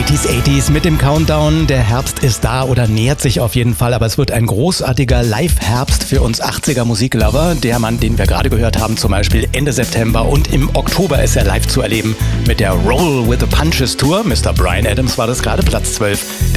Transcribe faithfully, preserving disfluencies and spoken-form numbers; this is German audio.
achtziger achtziger mit dem Countdown. Der Herbst ist da oder nähert sich auf jeden Fall, aber es wird ein großartiger Live-Herbst für uns achtziger Musiklover. Der Mann, den wir gerade gehört haben, zum Beispiel Ende September und im Oktober ist er live zu erleben mit der Roll with the Punches Tour. Mister Bryan Adams war das gerade, Platz zwölf.